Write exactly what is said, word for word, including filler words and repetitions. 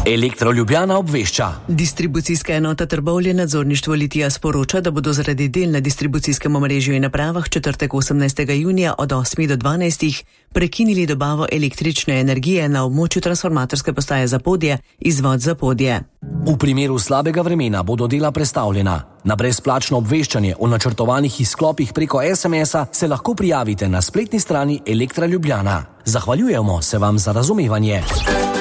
Elektro Ljubljana obvešča. Distribucijska enota Trbovlje nadzorništvo Litija sporoča, da bodo zaradi del na distribucijskem omrežju in napravah četrtek osemnajstega junija od osmih do dvanajstih prekinili dobavo električne energije na območju transformatorske postaje Zapodje, izvod Zapodje. V primeru slabega vremena bodo dela prestavljena. Na brezplačno obveščanje o načrtovanih izklopih preko es em es-a se lahko prijavite na spletni strani Elektra Ljubljana. Zahvaljujemo se vam za razumevanje.